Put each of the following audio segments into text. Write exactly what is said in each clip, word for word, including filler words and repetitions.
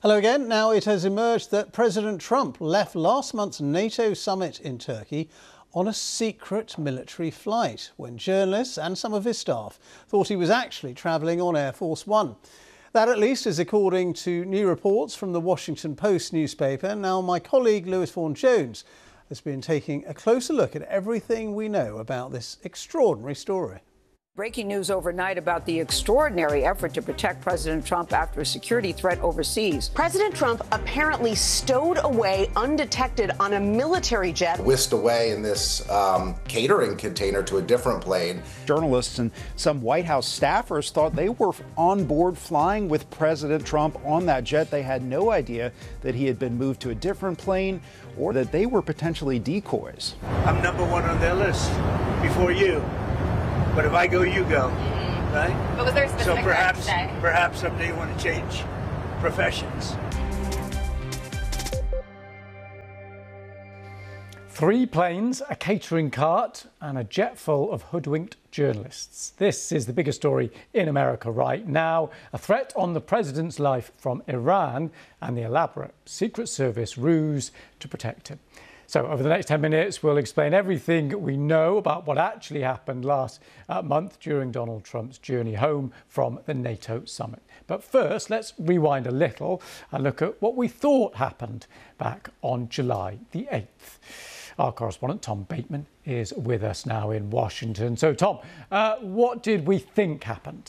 Hello again. Now, it has emerged that President Trump left last month's NATO summit in Turkey on a secret military flight when journalists and some of his staff thought he was actually travelling on Air Force One. That, at least, is according to new reports from the Washington Post newspaper. Now, my colleague Lewis Vaughan-Jones has been taking a closer look at everything we know about this extraordinary story. Breaking news overnight about the extraordinary effort to protect President Trump after a security threat overseas. President Trump apparently stowed away undetected on a military jet. Whisked away in this um, catering container to a different plane. Journalists and some White House staffers thought they were on board flying with President Trump on that jet. They had no idea that he had been moved to a different plane or that they were potentially decoys. I'm number one on their list before you. But if I go, you go, right? But was there a specific so perhaps, day? perhaps someday you want to change professions. Three planes, a catering cart and a jet full of hoodwinked journalists. This is the biggest story in America right now. A threat on the president's life from Iran and the elaborate Secret Service ruse to protect him. So over the next ten minutes, we'll explain everything we know about what actually happened last uh, month during Donald Trump's journey home from the NATO summit. But first, let's rewind a little and look at what we thought happened back on July the eighth. Our correspondent, Tom Bateman, is with us now in Washington. So, Tom, uh, what did we think happened?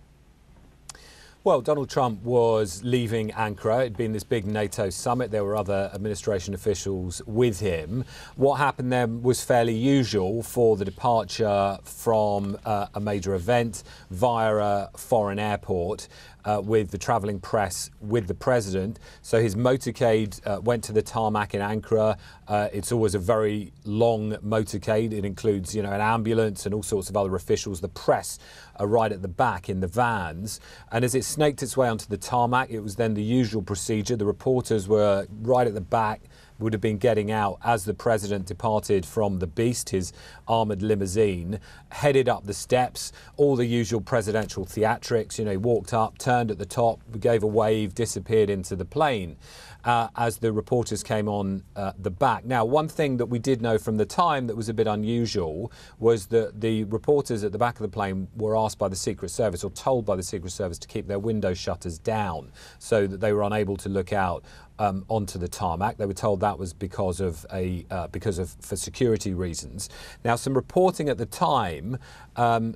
Well, Donald Trump was leaving Ankara. It'd been this big NATO summit. There were other administration officials with him. What happened then was fairly usual for the departure from uh, a major event via a foreign airport. Uh, with the travelling press with the president. So his motorcade uh, went to the tarmac in Ankara. Uh, it's always a very long motorcade. It includes, you know, an ambulance and all sorts of other officials. The press are right at the back in the vans. And as it snaked its way onto the tarmac, it was then the usual procedure. The reporters were right at the back, would have been getting out as the president departed from the Beast, his armoured limousine, headed up the steps, all the usual presidential theatrics. You know, he walked up, turned at the top, gave a wave, disappeared into the plane uh, as the reporters came on uh, the back. Now, one thing that we did know from the time that was a bit unusual was that the reporters at the back of the plane were asked by the Secret Service, or told by the Secret Service, to keep their window shutters down so that they were unable to look out Um, onto the tarmac. They were told that was because of a uh, because of for security reasons. Now, some reporting at the time um,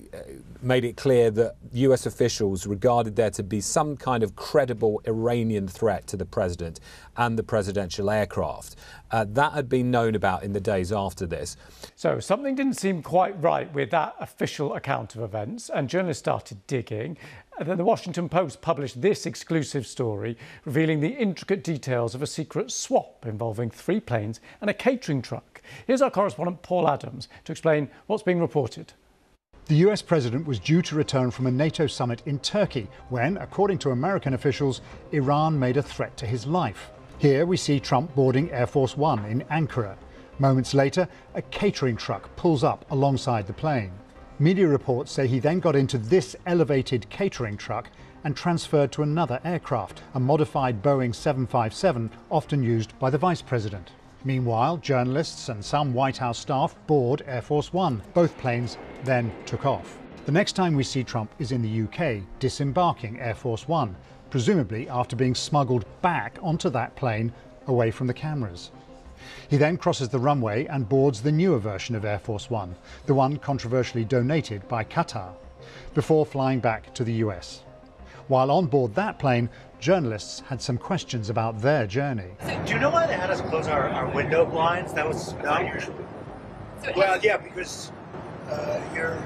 made it clear that U S officials regarded there to be some kind of credible Iranian threat to the president and the presidential aircraft. Uh, that had been known about in the days after this. So something didn't seem quite right with that official account of events, and journalists started digging. And then the Washington Post published this exclusive story revealing the intricate details of a secret swap involving three planes and a catering truck. Here's our correspondent Paul Adams to explain what's being reported. The U S president was due to return from a NATO summit in Turkey when, according to American officials, Iran made a threat to his life. Here we see Trump boarding Air Force One in Ankara. Moments later, a catering truck pulls up alongside the plane. Media reports say he then got into this elevated catering truck and transferred to another aircraft, a modified Boeing seven fifty-seven, often used by the vice president. Meanwhile, journalists and some White House staff board Air Force One. Both planes then took off. The next time we see Trump is in the U K, disembarking Air Force One, presumably after being smuggled back onto that plane away from the cameras. He then crosses the runway and boards the newer version of Air Force One, the one controversially donated by Qatar, before flying back to the U S. While on board that plane, journalists had some questions about their journey. Do you know why they had us close our, our window blinds? That was not usual. So Well, yeah, because uh, you're,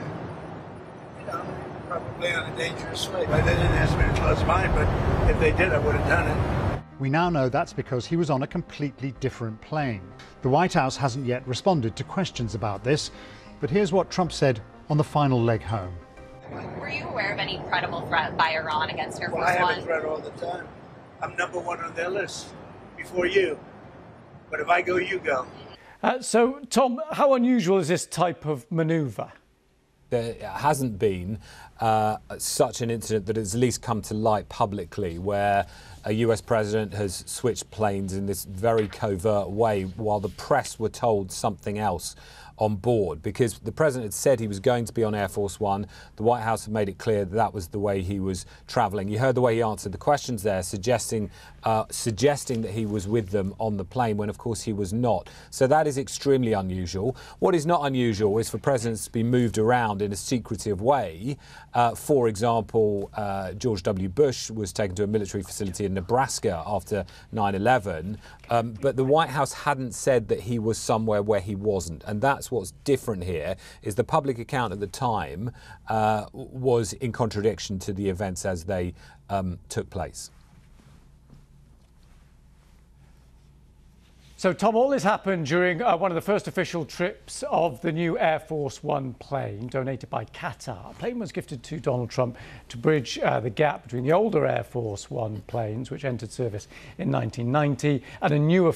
you know, probably on a dangerous flight. They didn't ask me to close mine, but if they did, I would have done it. We now know that's because he was on a completely different plane. The White House hasn't yet responded to questions about this, but here's what Trump said on the final leg home. were you aware of any credible threat by Iran against Air Force Well, I have One? a threat all the time. I'm number one on their list before you. But if I go, you go. Uh, so, Tom, how unusual is this type of manoeuvre? There hasn't been uh, such an incident that has at least come to light publicly, where a U S president has switched planes in this very covert way while the press were told something else on board, because the president had said he was going to be on Air Force One. The White House had made it clear that that was the way he was travelling. You heard the way he answered the questions there, suggesting uh, suggesting that he was with them on the plane, when of course he was not. So that is extremely unusual. What is not unusual is for presidents to be moved around in a secretive way. Uh, for example, uh, George W. Bush was taken to a military facility in Nebraska after nine eleven, um, but the White House hadn't said that he was somewhere where he wasn't, and that's what's different here. Is the public account at the time uh, was in contradiction to the events as they um, took place. So, Tom, all this happened during uh, one of the first official trips of the new Air Force One plane, donated by Qatar. A plane was gifted to Donald Trump to bridge uh, the gap between the older Air Force One planes, which entered service in nineteen ninety, and a newer